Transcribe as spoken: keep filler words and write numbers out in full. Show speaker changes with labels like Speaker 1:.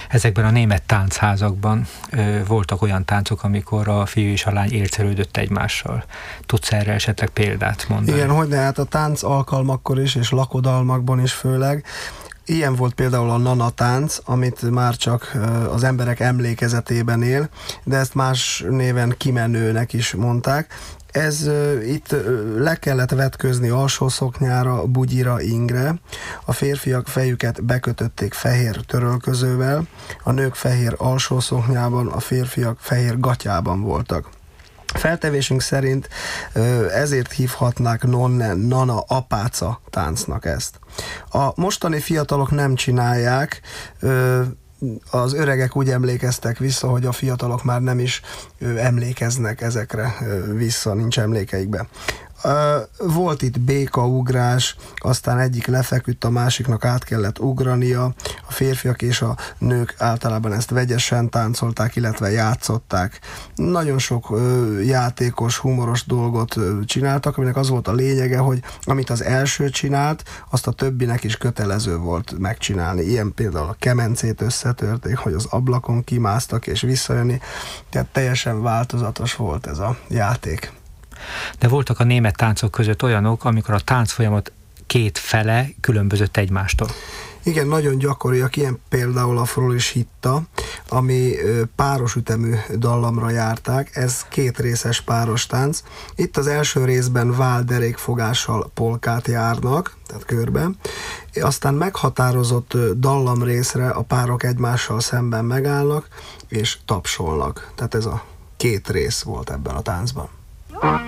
Speaker 1: Ezekben a német táncházakban ö, voltak olyan táncok, amikor a fiú és a lány élcerődött egymással. Tudsz erre esetleg példát mondani?
Speaker 2: Igen, hogyne, hát a tánc alkalmakkor is, és lakodalmakban is főleg. Ilyen volt például a nana tánc, amit már csak az emberek emlékezetében él, de ezt más néven kimenőnek is mondták. Ez uh, itt uh, le kellett vetközni alsószoknyára, bugyira, ingre. A férfiak fejüket bekötötték fehér törölközővel, a nők fehér alsószoknyában, a férfiak fehér gatyában voltak. Feltevésünk szerint uh, ezért hívhatnák nonne, nana, apáca táncnak ezt. A mostani fiatalok nem csinálják, uh, az öregek úgy emlékeztek vissza, hogy a fiatalok már nem is ö, emlékeznek ezekre ö, vissza, nincs emlékeikben. Volt itt békaugrás, aztán egyik lefeküdt, a másiknak át kellett ugrania, a férfiak és a nők általában ezt vegyesen táncolták, illetve játszották. Nagyon sok ö, játékos, humoros dolgot ö, csináltak, aminek az volt a lényege, hogy amit az első csinált, azt a többinek is kötelező volt megcsinálni. Ilyen például a kemencét összetörték, hogy az ablakon kimásztak és visszajönni, tehát teljesen változatos volt ez a játék.
Speaker 1: De voltak a német táncok között olyanok, amikor a táncfolyamat két fele különbözött egymástól.
Speaker 2: Igen, nagyon gyakoriak, ilyen például a Frolis hitta, ami páros ütemű dallamra járták, ez két részes páros tánc. Itt az első részben válderékfogással polkát járnak, tehát körben, aztán meghatározott dallam részre a párok egymással szemben megállnak, és tapsolnak. Tehát ez a két rész volt ebben a táncban.